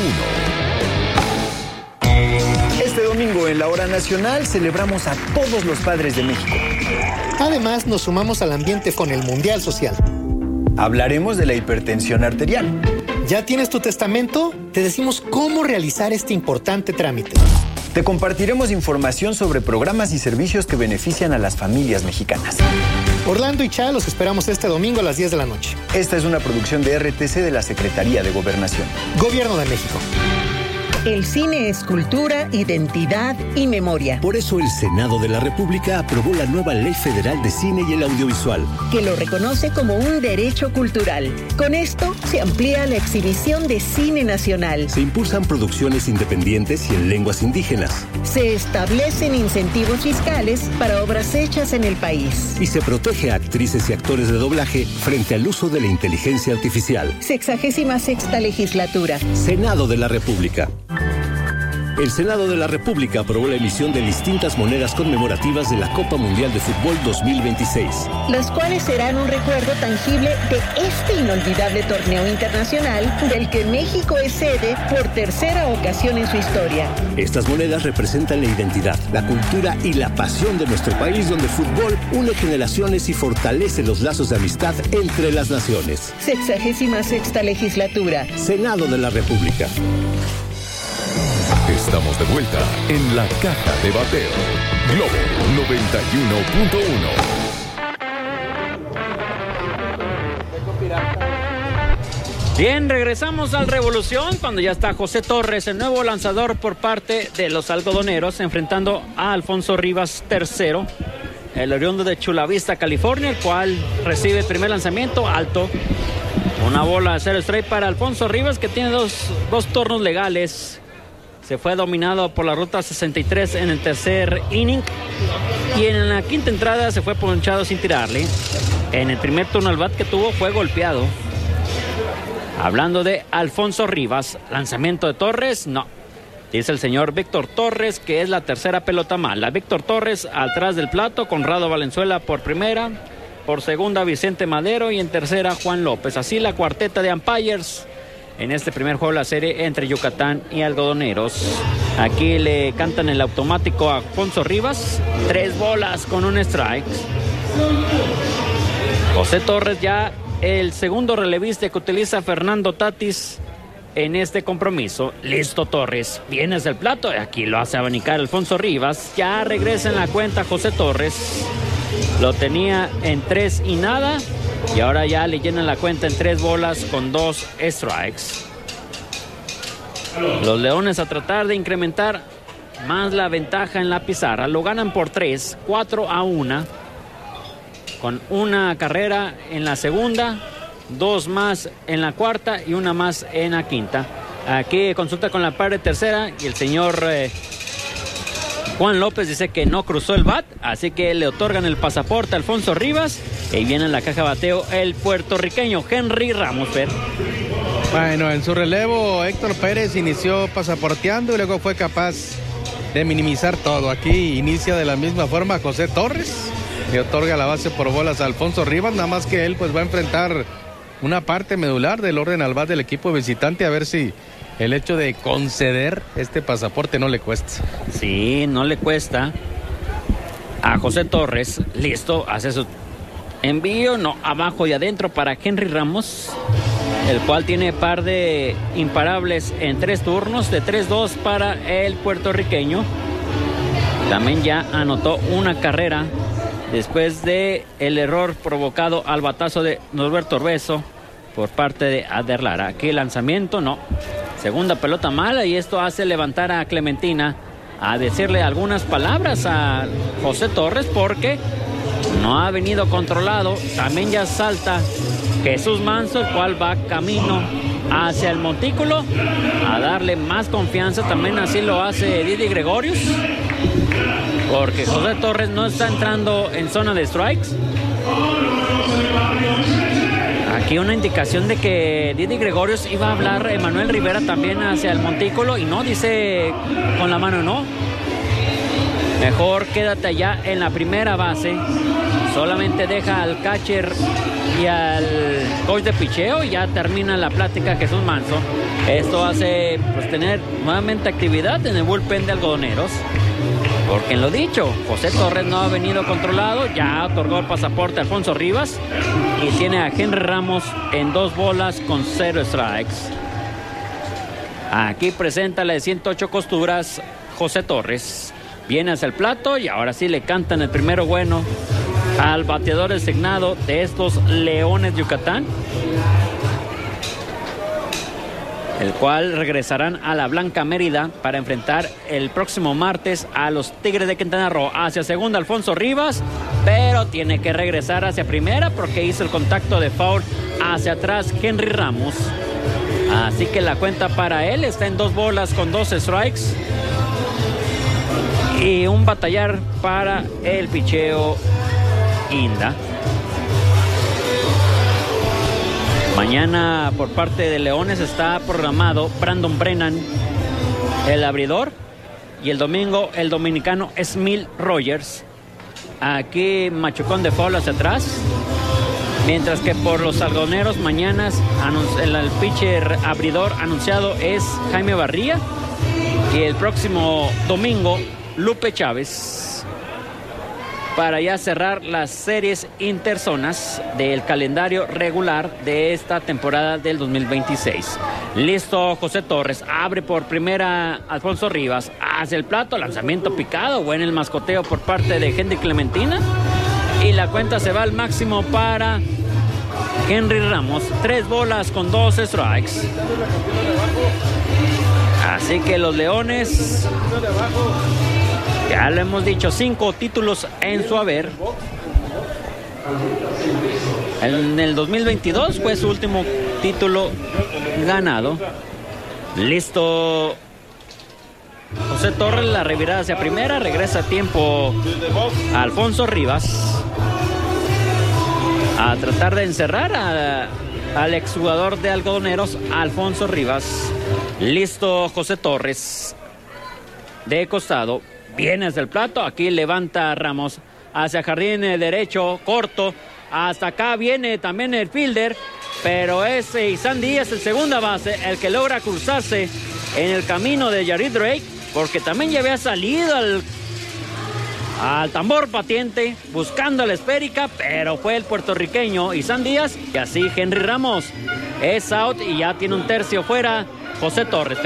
Este domingo en la Hora Nacional celebramos a todos los padres de México. Además, nos sumamos al ambiente con el Mundial Social. Hablaremos de la hipertensión arterial. ¿Ya tienes tu testamento? Te decimos cómo realizar este importante trámite. Te compartiremos información sobre programas y servicios que benefician a las familias mexicanas. Orlando y Cha los esperamos este domingo a las 10 de la noche. Esta es una producción de RTC de la Secretaría de Gobernación. Gobierno de México. El cine es cultura, identidad y memoria. Por eso el Senado de la República aprobó la nueva Ley Federal de Cine y el Audiovisual, que lo reconoce como un derecho cultural. Con esto se amplía la exhibición de cine nacional. Se impulsan producciones independientes y en lenguas indígenas. Se establecen incentivos fiscales para obras hechas en el país. Y se protege a actrices y actores de doblaje frente al uso de la inteligencia artificial. 66ª legislatura. Senado de la República. El Senado de la República aprobó la emisión de distintas monedas conmemorativas de la Copa Mundial de Fútbol 2026. Las cuales serán un recuerdo tangible de este inolvidable torneo internacional del que México es sede por tercera ocasión en su historia. Estas monedas representan la identidad, la cultura y la pasión de nuestro país, donde el fútbol une generaciones y fortalece los lazos de amistad entre las naciones. 66ª legislatura. Senado de la República. Estamos de vuelta en la caja de bateo. Globo 91.1. Bien, regresamos al Revolución cuando ya está José Torres, el nuevo lanzador por parte de los algodoneros, enfrentando a Alfonso Rivas III, el oriundo de Chula Vista, California, el cual recibe el primer lanzamiento alto. Una bola 0 strike para Alfonso Rivas, que tiene dos turnos legales. Se fue dominado por la ruta 63 en el tercer inning, y en la quinta entrada se fue ponchado sin tirarle. En el primer turno al bat que tuvo fue golpeado. Hablando de Alfonso Rivas, lanzamiento de Torres, no. Dice el señor Víctor Torres que es la tercera pelota mala. Víctor Torres atrás del plato, Conrado Valenzuela por primera, por segunda Vicente Madero y en tercera Juan López. Así la cuarteta de umpires en este primer juego de la serie entre Yucatán y Algodoneros. Aquí le cantan el automático a Alfonso Rivas. 3 bolas con un strike. José Torres ya el segundo relevista que utiliza Fernando Tatis en este compromiso. Listo Torres, viene hacia el plato. Aquí lo hace abanicar Alfonso Rivas. Ya regresa en la cuenta José Torres. Lo tenía en 3 y nada. Y ahora ya le llenan la cuenta en 3 bolas con 2 strikes. Los Leones a tratar de incrementar más la ventaja en la pizarra. Lo ganan por 3, 4-1. Con una carrera en la segunda, 2 más en la cuarta y 1 más en la quinta. Aquí consulta con la par de tercera y el señor Juan López dice que no cruzó el bat, así que le otorgan el pasaporte a Alfonso Rivas. Y viene en la caja de bateo el puertorriqueño Henry Ramos. Bueno, en su relevo Héctor Pérez inició pasaporteando y luego fue capaz de minimizar todo. Aquí inicia de la misma forma José Torres, le otorga la base por bolas a Alfonso Rivas, nada más que él pues va a enfrentar una parte medular del orden al bat del equipo visitante, a ver si el hecho de conceder este pasaporte no le cuesta. Sí, no le cuesta a José Torres. Listo, hace su envío, no, abajo y adentro para Henry Ramos, el cual tiene par de imparables en 3 turnos, de 3-2 para el puertorriqueño. También ya anotó una carrera después de el error provocado al batazo de Norberto Orbeso por parte de Ader Lara. Aquí el lanzamiento, no. Segunda pelota mala y esto hace levantar a Clementina a decirle algunas palabras a José Torres porque no ha venido controlado. También ya salta Jesús Manso, el cual va camino hacia el montículo a darle más confianza. También así lo hace Didi Gregorius, porque José Torres no está entrando en zona de strikes. Aquí una indicación de que Didi Gregorius iba a hablar Emanuel Rivera también hacia el montículo y no, dice con la mano no. Mejor quédate allá en la primera base. Solamente deja al catcher y al coach de picheo y ya termina la plática Jesús Manso. Esto hace pues tener nuevamente actividad en el bullpen de Algodoneros. Porque en lo dicho, José Torres no ha venido controlado, ya otorgó el pasaporte a Alfonso Rivas y tiene a Henry Ramos en 2 bolas con 0 strikes. Aquí presenta la de 108 costuras José Torres. Viene hacia el plato y ahora sí le cantan el primero bueno al bateador designado de estos Leones de Yucatán, el cual regresarán a la Blanca Mérida para enfrentar el próximo martes a los Tigres de Quintana Roo. Hacia segunda Alfonso Rivas, pero tiene que regresar hacia primera porque hizo el contacto de foul hacia atrás Henry Ramos. Así que la cuenta para él está en 2 bolas con 2 strikes y un batallar para el picheo Inda. Mañana por parte de Leones está programado Brandon Brennan, el abridor, y el domingo el dominicano Smil Rogers. Aquí machucón de foul hacia atrás. Mientras que por los algodoneros mañana el pitcher abridor anunciado es Jaime Barría. Y el próximo domingo Lupe Chávez. Para ya cerrar las series interzonas del calendario regular de esta temporada del 2026. Listo José Torres, abre por primera Alfonso Rivas, hacia el plato, lanzamiento picado, buen el mascoteo por parte de Henry Clementina. Y la cuenta se va al máximo para Henry Ramos, 3 bolas con 2 strikes. Así que los Leones, ya lo hemos dicho, 5 títulos en su haber. En el 2022 fue su último título ganado. Listo José Torres, la revirada hacia primera, regresa a tiempo a Alfonso Rivas a tratar de encerrar al exjugador de Algodoneros, Alfonso Rivas. Listo José Torres, de costado. Viene hacia el plato, aquí levanta Ramos hacia jardín derecho, corto. Hasta acá viene también el fielder, pero es Isan Díaz, el segunda base, el que logra cruzarse en el camino de Jared Drake, porque también ya había salido al tambor patiente buscando la esférica, pero fue el puertorriqueño Isan Díaz, y así Henry Ramos es out y ya tiene un tercio fuera José Torres.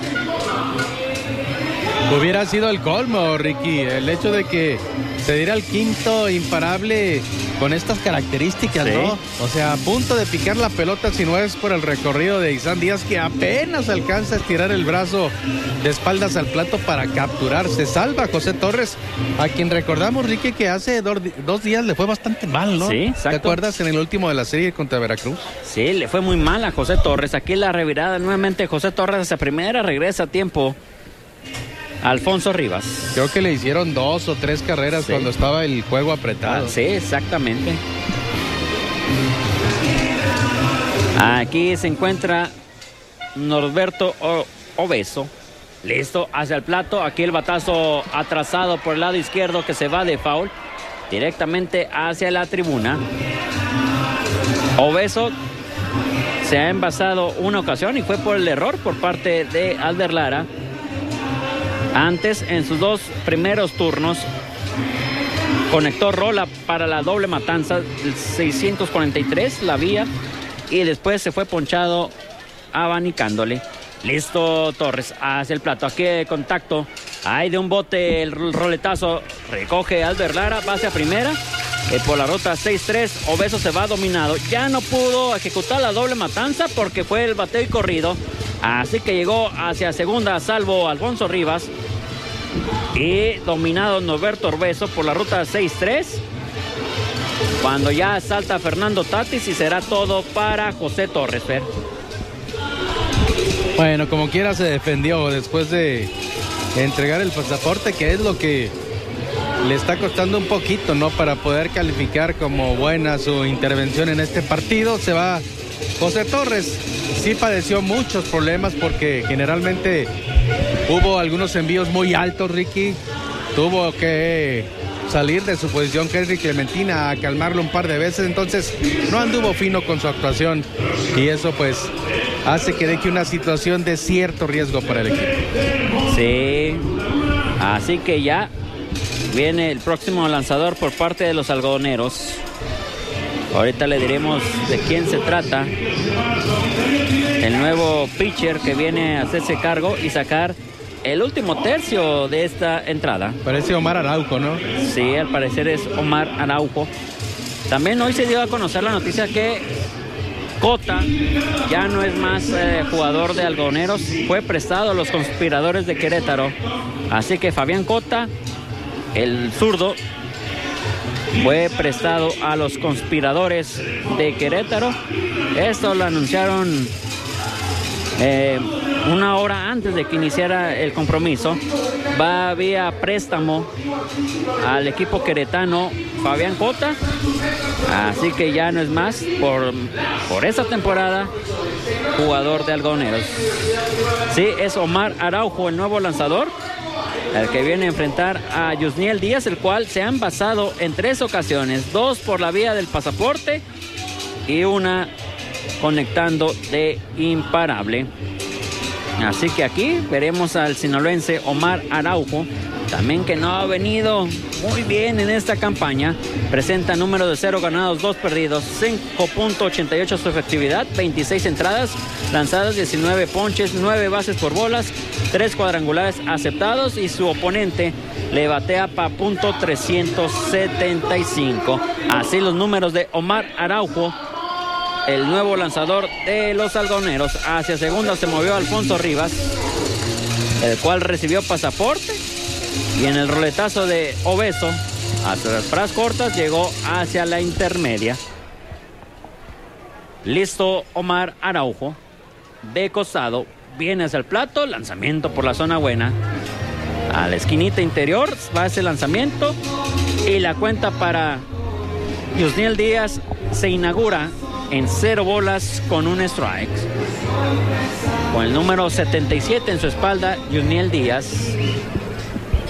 Hubiera sido el colmo, Ricky, el hecho de que se diera el quinto imparable con estas características, sí, ¿no? O sea, a punto de picar la pelota, si no es por el recorrido de Isan Díaz, que apenas alcanza a estirar el brazo de espaldas al plato para capturar. Se salva José Torres, a quien recordamos, Ricky, que hace 2 días le fue bastante mal, ¿no? Sí, exacto. ¿Te acuerdas en el último de la serie contra Veracruz? Sí, le fue muy mal a José Torres. Aquí la revirada nuevamente, José Torres hacia primera, regresa a tiempo Alfonso Rivas. Creo que le hicieron 2 o 3 carreras, sí, cuando estaba el juego apretado. Sí, exactamente. Aquí se encuentra Norberto Obeso. Listo, hacia el plato. Aquí el batazo atrasado por el lado izquierdo que se va de foul directamente hacia la tribuna. Obeso se ha envasado una ocasión y fue por el error por parte de Alder Lara. Antes, en sus 2 primeros turnos, conectó rola para la doble matanza, el 643, la vía, y después se fue ponchado abanicándole. Listo Torres hacia el plato, aquí de contacto, hay de un bote el roletazo, recoge Alder Lara, va hacia primera, por la ruta 6-3, Obeso se va dominado, ya no pudo ejecutar la doble matanza porque fue el bateo y corrido. Así que llegó hacia segunda, salvo Alfonso Rivas. Y dominado Norberto Obeso por la ruta 6-3. Cuando ya salta Fernando Tatis y será todo para José Torres. Bueno, como quiera se defendió después de entregar el pasaporte, que es lo que le está costando un poquito, ¿no? Para poder calificar como buena su intervención en este partido. Se va José Torres. Sí padeció muchos problemas porque generalmente hubo algunos envíos muy altos, Ricky. Tuvo que salir de su posición Henry Clementina a calmarlo un par de veces, entonces no anduvo fino con su actuación y eso pues hace que deje una situación de cierto riesgo para el equipo. Sí, así que ya viene el próximo lanzador por parte de los algodoneros. Ahorita le diremos de quién se trata. El nuevo pitcher que viene a hacerse cargo y sacar el último tercio de esta entrada. Parece Omar Araujo, ¿no? Sí, al parecer es Omar Araujo. También hoy se dio a conocer la noticia que Cota ya no es más jugador de algodoneros. Fue prestado a los Conspiradores de Querétaro. Así que Fabián Cota, el zurdo, fue prestado a los Conspiradores de Querétaro. Esto lo anunciaron una hora antes de que iniciara el compromiso. Va vía préstamo al equipo queretano Fabián Cota. Así que ya no es más por esta temporada jugador de algodoneros. Sí, es Omar Araujo el nuevo lanzador, el que viene a enfrentar a Yusniel Díaz, el cual se han basado en 3 ocasiones, 2 por la vía del pasaporte y una conectando de imparable. Así que aquí veremos al sinaloense Omar Araujo, también que no ha venido muy bien en esta campaña. Presenta número de 0 ganados, 2 perdidos, 5.88 su efectividad, 26 entradas lanzadas, 19 ponches, 9 bases por bolas, 3 cuadrangulares aceptados y su oponente le batea para .375. Así los números de Omar Araujo, el nuevo lanzador de los algodoneros. Hacia segunda se movió Alfonso Rivas, el cual recibió pasaporte, y en el roletazo de Obeso hacia las frases cortas llegó hacia la intermedia. Listo Omar Araujo, de costado, viene hacia el plato, lanzamiento por la zona buena, a la esquinita interior va ese lanzamiento y la cuenta para Yusniel Díaz se inaugura en 0 bolas con 1 strike. Con el número 77 en su espalda, Yusniel Díaz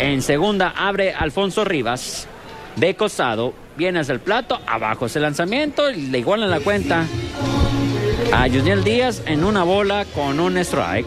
En segunda abre Alfonso Rivas. De costado, viene hacia el plato, abajo ese lanzamiento, y le igualan la cuenta a Yusniel Díaz en una bola con un strike.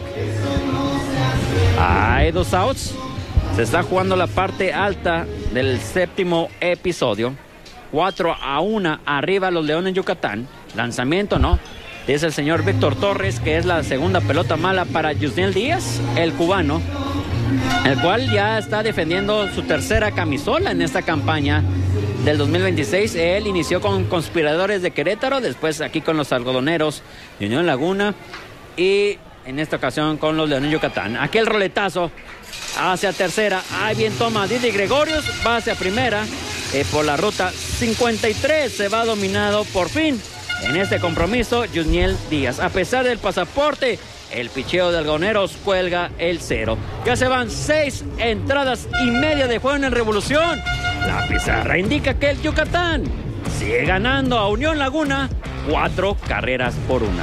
Hay 2 outs. Se está jugando la parte alta del séptimo episodio. 4-1 arriba los Leones Yucatán. Lanzamiento no. Dice el señor Víctor Torres que es la segunda pelota mala para Yusniel Díaz, el cubano, el cual ya está defendiendo su tercera camisola en esta campaña del 2026. Él inició con Conspiradores de Querétaro, después aquí con los Algodoneros de Unión Laguna y en esta ocasión con los Leones Yucatán. Aquel roletazo hacia tercera. Ahí bien toma Didi Gregorius, va hacia primera por la ruta 53. Se va dominado por fin en este compromiso Yusniel Díaz. A pesar del pasaporte, el picheo de Algodoneros cuelga el 0. Ya se van 6 entradas y media de juego en el Revolución. La pizarra indica que el Yucatán sigue ganando a Unión Laguna 4 carreras por 1.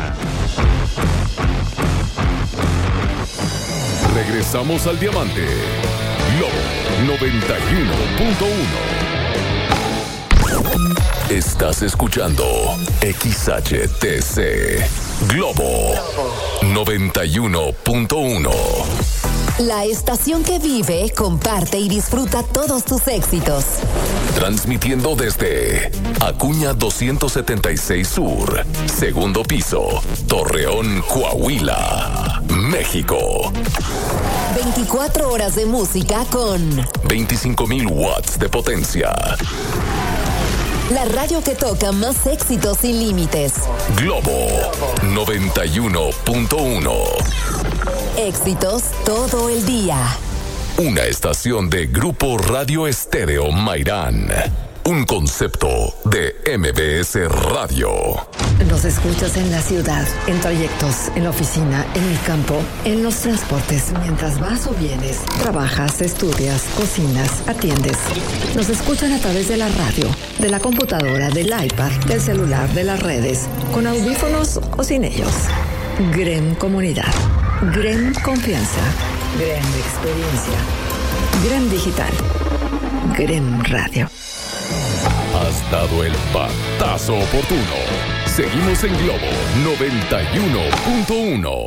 Regresamos al Diamante. Globo 91.1. Estás escuchando XHTC Globo 91.1. La estación que vive, comparte y disfruta todos tus éxitos. Transmitiendo desde Acuña 276 Sur, segundo piso, Torreón, Coahuila, México. 24 horas de música con 25,000 watts de potencia. La radio que toca más éxitos sin límites. Globo 91.1. Éxitos todo el día. Una estación de Grupo Radio Estéreo Mairán. Un concepto de MBS Radio. Nos escuchas en la ciudad, en trayectos, en la oficina, en el campo, en los transportes, mientras vas o vienes, trabajas, estudias, cocinas, atiendes. Nos escuchan a través de la radio, de la computadora, del iPad, del celular, de las redes, con audífonos o sin ellos. GREM Comunidad, GREM Confianza, GREM Experiencia, GREM Digital, GREM Radio. Has dado el patazo oportuno. Seguimos en Globo 91.1.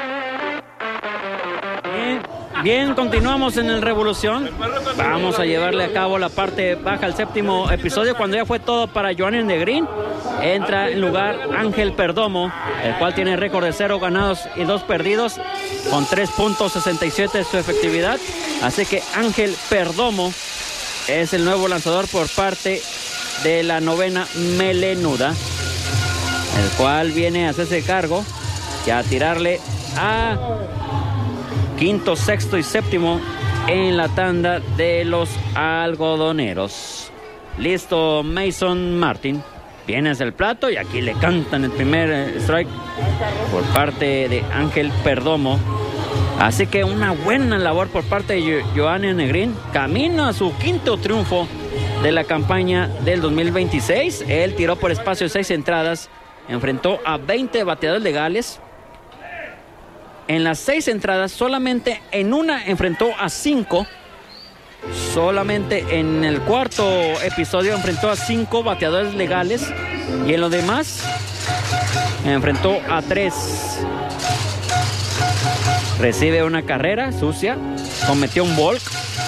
Bien, continuamos en el Revolución. Vamos a llevarle a cabo la parte baja al séptimo episodio, cuando ya fue todo para Joanny Negrín. Entra en lugar Ángel Perdomo, el cual tiene récord de 0 ganados y 2 perdidos, con 3.67 su efectividad. Así que Ángel Perdomo es el nuevo lanzador por parte de la novena melenuda, el cual viene a hacerse cargo y a tirarle a quinto, sexto y séptimo en la tanda de los algodoneros. Listo Mason Martin, viene hacia el plato y aquí le cantan el primer strike por parte de Ángel Perdomo. Así que una buena labor por parte de Joanny Negrín, camino a su quinto triunfo de la campaña del 2026. Él tiró por espacio 6 entradas, enfrentó a 20 bateadores legales. En las 6 entradas, solamente en una enfrentó a 5. Solamente en el cuarto episodio enfrentó a 5 bateadores legales. Y en lo demás, enfrentó a 3. Recibe una carrera sucia, cometió un walk,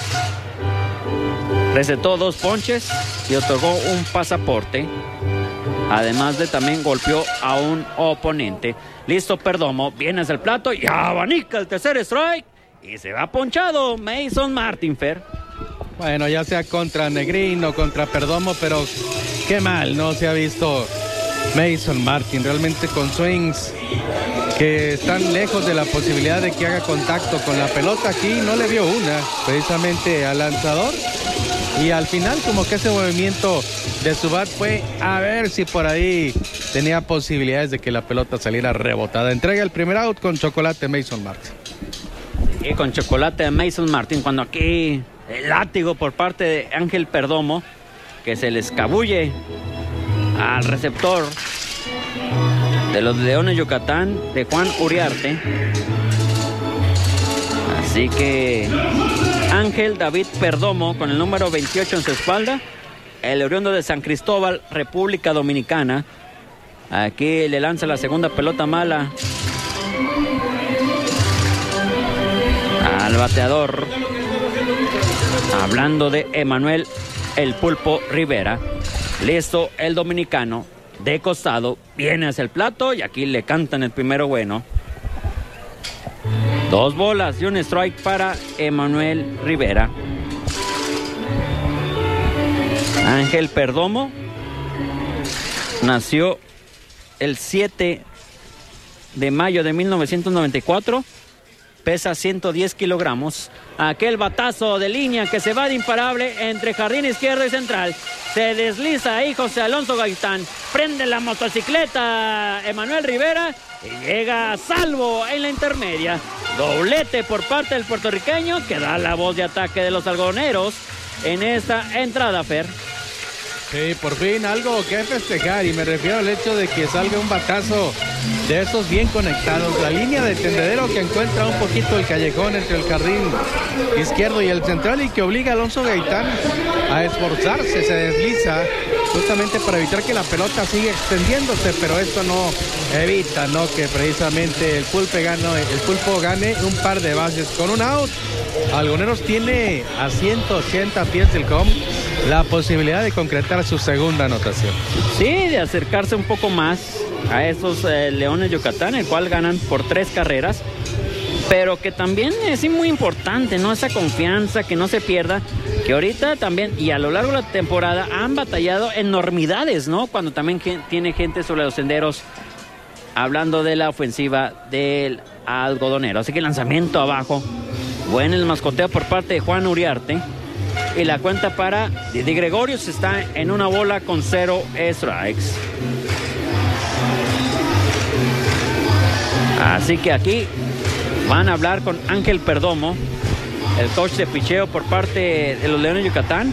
recetó 2 ponches y otorgó un pasaporte. Además de también golpeó a un oponente. Listo Perdomo, viene hacia el plato y abanica el tercer strike. Y se va ponchado Mason Martin, Fer. Bueno, ya sea contra Negrín o contra Perdomo, pero qué mal no se ha visto Mason Martin. Realmente con swings que están lejos de la posibilidad de que haga contacto con la pelota. Aquí no le vio una, precisamente al lanzador. Y al final como que ese movimiento de su bat fue a ver si por ahí tenía posibilidades de que la pelota saliera rebotada. Entrega el primer out con chocolate Mason Martin. Y con chocolate de Mason Martin, cuando aquí el látigo por parte de Ángel Perdomo, que se le escabulle al receptor de los Leones Yucatán, de Juan Uriarte. Así que Ángel David Perdomo, con el número 28 en su espalda, el oriundo de San Cristóbal, República Dominicana. Aquí le lanza la segunda pelota mala al bateador. Hablando de Emanuel El Pulpo Rivera. Listo el dominicano, de costado, viene hacia el plato y aquí le cantan el primero bueno. 2 bolas y un strike para Emanuel Rivera. Ángel Perdomo nació el 7 de mayo de 1994. Pesa 110 kilogramos. Aquel batazo de línea que se va de imparable entre jardín izquierdo y central. Se desliza ahí José Alonso Gaitán. Prende la motocicleta Emanuel Rivera y llega a salvo en la intermedia. Doblete por parte del puertorriqueño que da la voz de ataque de los algodoneros en esta entrada, Fer. Sí, por fin algo que festejar, y me refiero al hecho de que salga un batazo de esos bien conectados. La línea de tendedero que encuentra un poquito el callejón entre el jardín izquierdo y el central y que obliga a Alonso Gaitán a esforzarse, se desliza justamente para evitar que la pelota siga extendiéndose, pero esto no evita, ¿no?, que precisamente el Pulpo gane un par de bases con un out. Algoneros tiene a 180 pies del home la posibilidad de concretar su segunda anotación. Sí, de acercarse un poco más a esos Leones Yucatán, el cual ganan por 3 carreras, pero que también es muy importante, ¿no?, esa confianza, que no se pierda, que ahorita también y a lo largo de la temporada han batallado enormidades, ¿no?, cuando también tiene gente sobre los senderos, hablando de la ofensiva del algodonero. Así que lanzamiento abajo, buen el mascoteo por parte de Juan Uriarte. Y la cuenta para Didi Gregorius está en 1 bola con 0 strikes. Así que aquí van a hablar con Ángel Perdomo, el coach de picheo por parte de los Leones de Yucatán.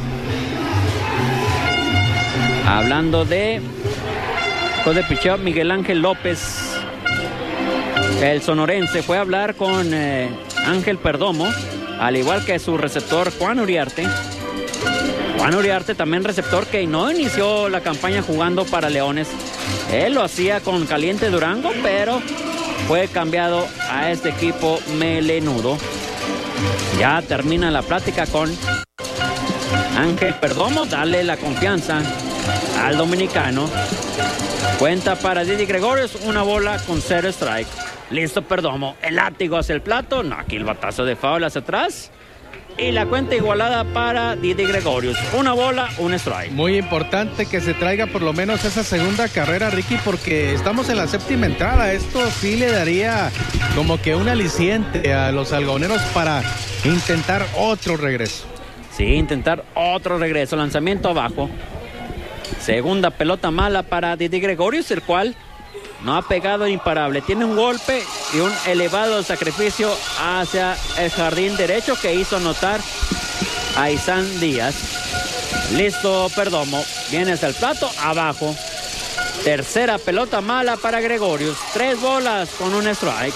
Hablando de coach de picheo, Miguel Ángel López, el sonorense, fue a hablar con Ángel Perdomo, al igual que su receptor Juan Uriarte. Juan Uriarte también receptor que no inició la campaña jugando para Leones. Él lo hacía con Caliente Durango, pero fue cambiado a este equipo melenudo. Ya termina la plática con Ángel Perdomo. Dale la confianza al dominicano. Cuenta para Didi Gregorius, 1 bola con 0 strike. Listo Perdomo, el látigo hacia el plato. No, aquí el batazo de foul hacia atrás. Y la cuenta igualada para Didi Gregorius. 1 bola, 1 strike. Muy importante que se traiga por lo menos esa segunda carrera, Ricky, porque estamos en la 7ª entrada. Esto sí le daría como que un aliciente a los algodoneros para intentar otro regreso. Sí, intentar otro regreso. Lanzamiento abajo. Segunda pelota mala para Didi Gregorius, el cual no ha pegado imparable. Tiene un golpe y un elevado sacrificio hacia el jardín derecho que hizo anotar a Isán Díaz. Listo Perdomo. Viene hacia el plato, abajo. Tercera pelota mala para Gregorius. 3 bolas con 1 strike.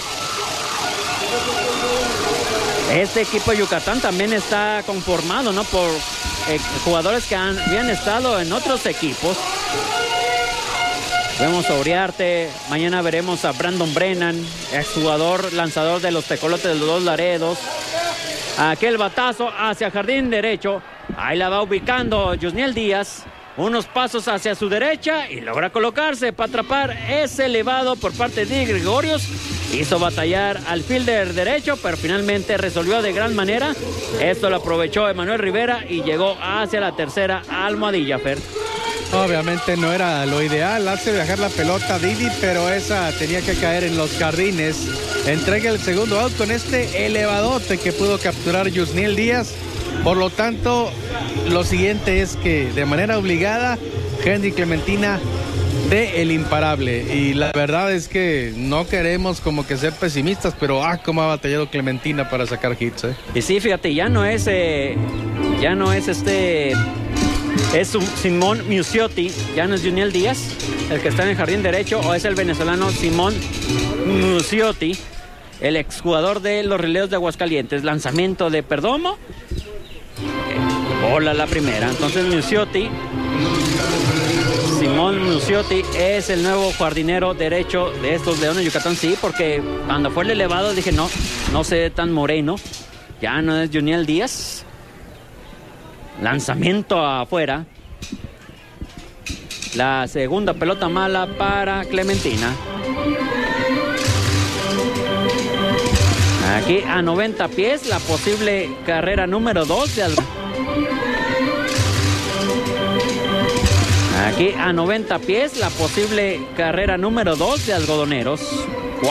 Este equipo de Yucatán también está conformado, ¿no?, por jugadores que habían estado en otros equipos. Vemos a Uriarte, mañana veremos a Brandon Brennan, exjugador lanzador de los Tecolotes de los Dos Laredos. Aquel batazo hacia jardín derecho, ahí la va ubicando Yusniel Díaz, unos pasos hacia su derecha y logra colocarse para atrapar ese elevado por parte de Gregorius. Hizo batallar al fielder derecho, pero finalmente resolvió de gran manera. Esto lo aprovechó Emanuel Rivera y llegó hacia la tercera almohadilla, Fer. Obviamente no era lo ideal, hace viajar la pelota Didi, pero esa tenía que caer en los jardines. Entrega el segundo out con este elevadote que pudo capturar Yusniel Díaz. Por lo tanto, lo siguiente es que de manera obligada, Henry Clementina dé el imparable. Y la verdad es que no queremos como que ser pesimistas, pero cómo ha batallado Clementina para sacar hits, Y sí, fíjate, ya no es Simón Musiotti, ya no es Yusniel Díaz, el que está en el jardín derecho, o es el venezolano Simón Musiotti, el exjugador de los Rieleros de Aguascalientes. Lanzamiento de Perdomo bola la primera. Entonces Simón Muciotti es el nuevo jardinero derecho de estos Leones de Yucatán. Sí, porque cuando fue el elevado dije, no se ve tan moreno. Ya no es Juniel Díaz. Lanzamiento afuera. La segunda pelota mala para Clementina. Aquí a 90 pies la posible carrera número 2 de Aquí a 90 pies la posible carrera número 2 de Algodoneros.